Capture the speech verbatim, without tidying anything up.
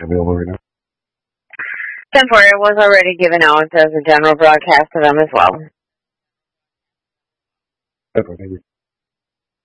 available right now? ten four was already given out as a general broadcast to them as well. Okay, thank you.